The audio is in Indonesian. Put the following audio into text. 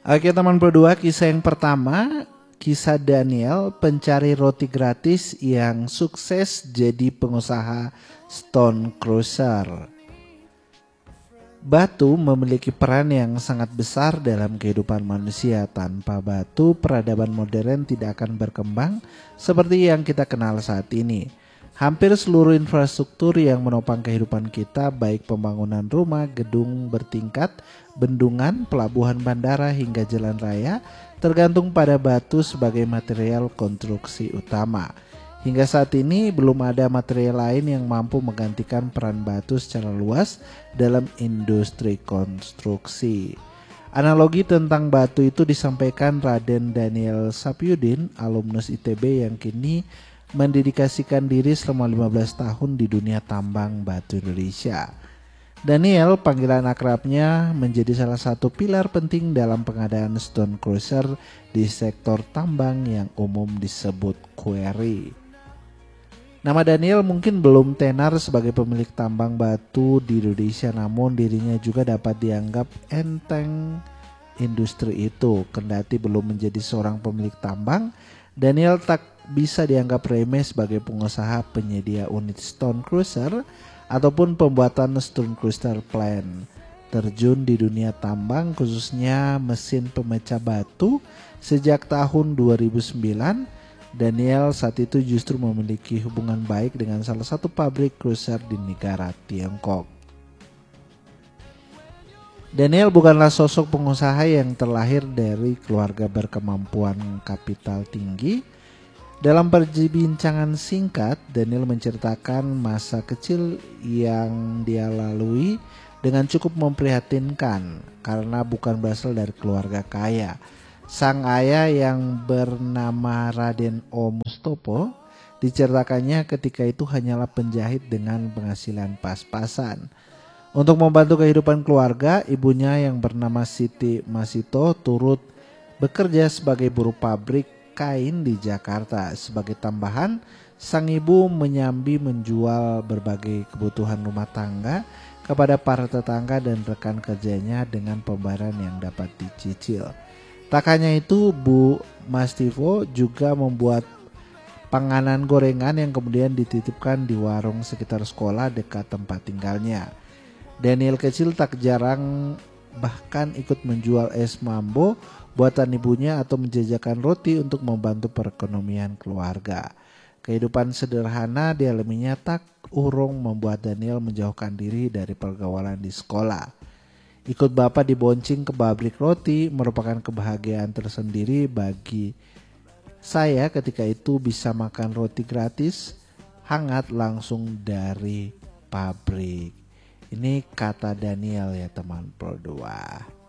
Oke teman berdua, kisah yang pertama, kisah Daniel, pencari roti gratis yang sukses jadi pengusaha stone crusher. Batu memiliki peran yang sangat besar dalam kehidupan manusia. Tanpa batu, peradaban modern tidak akan berkembang seperti yang kita kenal saat ini. Hampir seluruh infrastruktur yang menopang kehidupan kita, baik pembangunan rumah, gedung bertingkat, bendungan, pelabuhan bandara, hingga jalan raya, tergantung pada batu sebagai material konstruksi utama. Hingga saat ini belum ada material lain yang mampu menggantikan peran batu secara luas dalam industri konstruksi. Analogi tentang batu itu disampaikan Raden Daniel Sapyudin, alumnus ITB yang kini mendedikasikan diri selama 15 tahun di dunia tambang batu Indonesia. Daniel, panggilan akrabnya, menjadi salah satu pilar penting dalam pengadaan stone crusher di sektor tambang yang umum disebut quarry. Nama Daniel mungkin belum tenar sebagai pemilik tambang batu di Indonesia, namun dirinya juga dapat dianggap enteng industri itu. Kendati belum menjadi seorang pemilik tambang, Daniel tak bisa dianggap remeh sebagai pengusaha penyedia unit stone crusher ataupun pembuatan stone crusher plant. Terjun di dunia tambang, khususnya mesin pemecah batu sejak tahun 2009. Daniel saat itu justru memiliki hubungan baik dengan salah satu pabrik crusher di negara Tiongkok. Daniel bukanlah sosok pengusaha yang terlahir dari keluarga berkemampuan kapital tinggi. Dalam perbincangan singkat, Daniel menceritakan masa kecil yang dia lalui dengan cukup memprihatinkan karena bukan berasal dari keluarga kaya. Sang ayah yang bernama Raden O. Mustopo diceritakannya ketika itu hanyalah penjahit dengan penghasilan pas-pasan. Untuk membantu kehidupan keluarga, ibunya yang bernama Siti Masito turut bekerja sebagai buruh pabrik kain di Jakarta. Sebagai tambahan, sang ibu menyambi menjual berbagai kebutuhan rumah tangga kepada para tetangga dan rekan kerjanya dengan pembayaran yang dapat dicicil. Tak hanya itu, Bu Mastivo juga membuat panganan gorengan yang kemudian dititipkan di warung sekitar sekolah dekat tempat tinggalnya. Daniel kecil tak jarang bahkan ikut menjual es mambo buatan ibunya atau menjajakan roti untuk membantu perekonomian keluarga. Kehidupan sederhana dialaminya tak urung membuat Daniel menjauhkan diri dari pergaulan di sekolah. Ikut bapak dibonceng ke pabrik roti merupakan kebahagiaan tersendiri bagi saya ketika itu bisa makan roti gratis hangat langsung dari pabrik. Ini kata Daniel ya teman berdua.